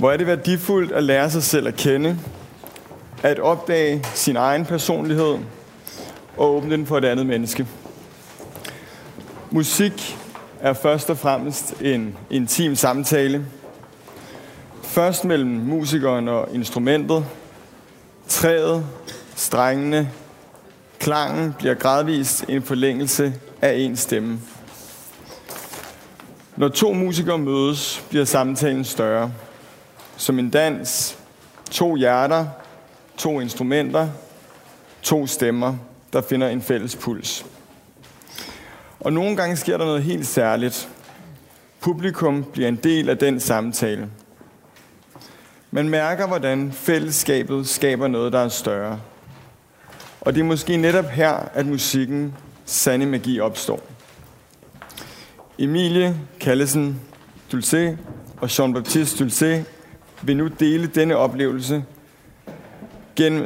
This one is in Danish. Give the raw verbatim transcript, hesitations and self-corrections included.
Hvor er det værdifuldt at lære sig selv at kende, at opdage sin egen personlighed og åbne den for et andet menneske. Musik er først og fremmest en intim samtale. Først mellem musikeren og instrumentet. Træet, strengene, klangen bliver gradvist en forlængelse af en stemme. Når to musikere mødes, bliver samtalen større. Som en dans, to hjerter, to instrumenter, to stemmer, der finder en fælles puls. Og nogle gange sker der noget helt særligt. Publikum bliver en del af den samtale. Man mærker, hvordan fællesskabet skaber noget, der er større. Og det er måske netop her, at musikken sande magi opstår. Emilie Callesen Dulcé og Jean-Baptiste Dulcé vil nu dele denne oplevelse gennem